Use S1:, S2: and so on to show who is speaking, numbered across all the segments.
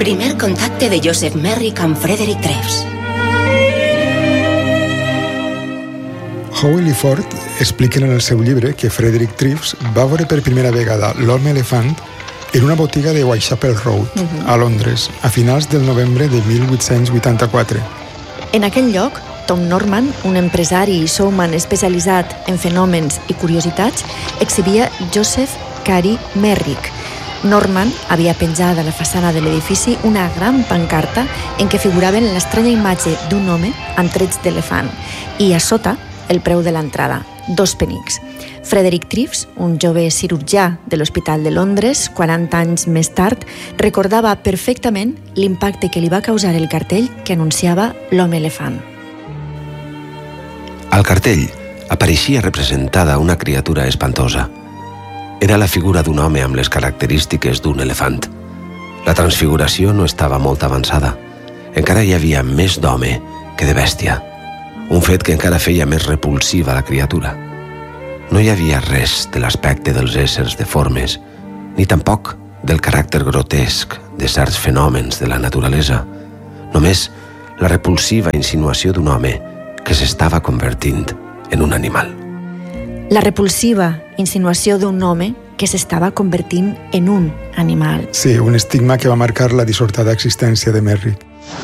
S1: Primer contacte de Joseph Merrick amb Frederick Treves.
S2: Howell i Ford expliquen en el seu llibre que Frederick Treves va veure per primera vegada l'home elefant en una botiga de Whitechapel Road, a Londres, a finals del novembre de 1884.
S3: En aquell lloc, Tom Norman, un empresari i showman especialitzat en fenòmens i curiositats, exhibia Joseph Cary Merrick. Norman havia penjat a la façana de l'edifici una gran pancarta en què figuraven l'estranya imatge d'un home amb trets d'elefant i a sota el preu de l'entrada, 2 penics. Frederick Treves, un jove cirurgià de l'Hospital de Londres, 40 anys més tard, recordava perfectament l'impacte que li va causar el cartell que anunciava l'home elefant.
S4: Al cartell apareixia representada una criatura espantosa. Era la figura d'un home amb les característiques d'un elefant. La transfiguració no estava molt avançada. Encara hi havia més d'home que de bèstia. Un fet que encara feia més repulsiva la criatura. No hi havia res de l'aspecte dels éssers deformes, ni tampoc del caràcter grotesc de certs fenòmens de la naturalesa. Només la repulsiva insinuació d'un home que s'estava convertint en un animal.
S3: La repulsiva insinuació d'un home que s'estava convertint en un animal.
S2: Sí, un estigma que va marcar la dissortada existència de Merrick.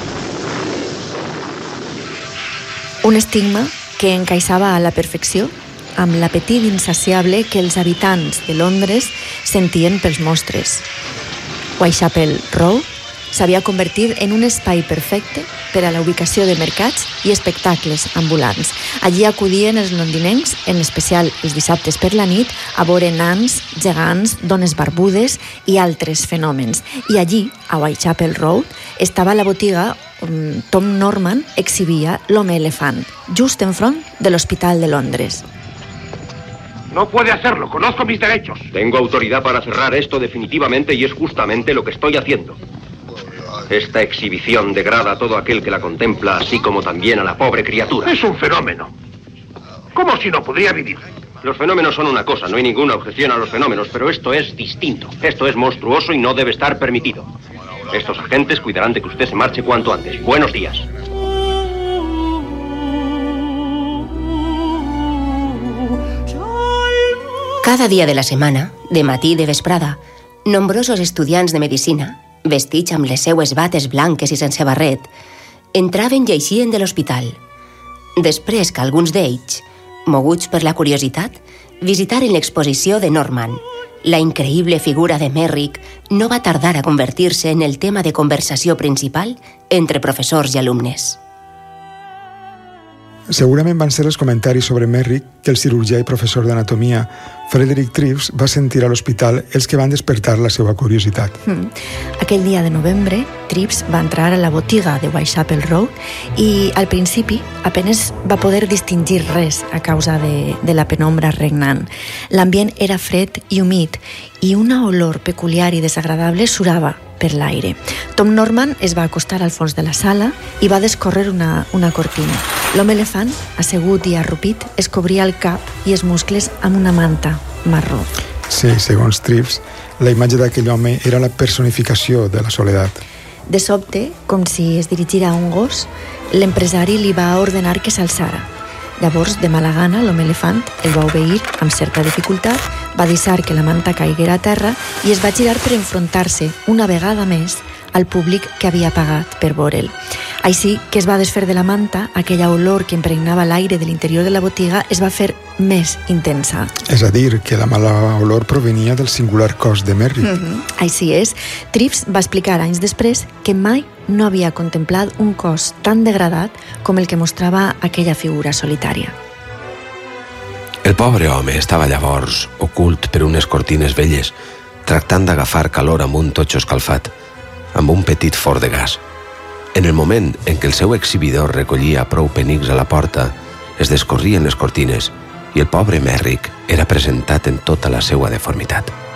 S3: Un estigma que encaixava a la perfecció amb l'apetit insaciable que els habitants de Londres sentien pels monstres. Whitechapel Road s'havia convertit en un espai perfecte per a la ubicació de mercats i espectacles ambulants. Allí acudien els londinencs, en especial els dissabtes per la nit, a veure nans, gegants, dones barbudes i altres fenòmens. I allí, a Whitechapel Road, estava la botiga on Tom Norman exhibia l'home elefant, just enfront de l'Hospital de Londres.
S5: No puede hacerlo, conozco mis derechos.
S6: Tengo autoridad para cerrar esto definitivamente y es justamente lo que estoy haciendo. Esta exhibición degrada a todo aquel que la contempla, así como también a la pobre criatura.
S5: Es un fenómeno. ¿Cómo si no podría vivir?
S6: Los fenómenos son una cosa, no hay ninguna objeción a los fenómenos, pero esto es distinto. Esto es monstruoso y no debe estar permitido. Estos agentes cuidarán de que usted se marche cuanto antes. Buenos días.
S1: Cada dia de la setmana, de matí i de vesprada, nombrosos estudiants de medicina, vestits amb les seues bates blanques i sense barret, entraven i eixien de l'hospital. Després que alguns d'ells, moguts per la curiositat, visitaren l'exposició de Norman, la increïble figura de Merrick no va tardar a convertir-se en el tema de conversació principal entre professors i alumnes.
S2: Segurament van ser els comentaris sobre Merrick que el cirurgià i professor d'anatomia Frederick Treves va sentir a l'hospital els que van despertar la seva curiositat.
S3: Aquell dia de novembre, Treves va entrar a la botiga de Whitechapel Road i al principi apenas va poder distingir res a causa de la penombra regnant. L'ambient era fred i humit i una olor peculiar i desagradable surava per l'aire. Tom Norman es va acostar al fons de la sala i va descórrer una cortina. L'home elefant, assegut i arrupit, es cobria el cap i els muscles amb una manta marró.
S2: Sí, segons Treves, la imatge d'aquell home era la personificació de la soledat.
S3: De sobte, com si es dirigira a un gos, l'empresari li va ordenar que s'alçara. Llavors, de mala gana, l'home elefant el va obeir amb certa dificultat, va deixar que la manta caiguera a terra i es va girar per enfrontar-se una vegada més al públic que havia pagat per veure'l. Així que es va desfer de la manta, aquella olor que impregnava l'aire de l'interior de la botiga es va fer més intensa.
S2: És a dir, que la mala olor provenia del singular cos de Merrick.
S3: Així és. Treves va explicar anys després que mai no havia contemplat un cos tan degradat com el que mostrava aquella figura solitària.
S4: El pobre home estava llavors ocult per unes cortines velles, tractant d'agafar calor amb un totxo escalfat, amb un petit forn de gas. En el moment en què el seu exhibidor recollia prou penics a la porta, es descorrien les cortines i el pobre Merrick era presentat en tota la seva deformitat.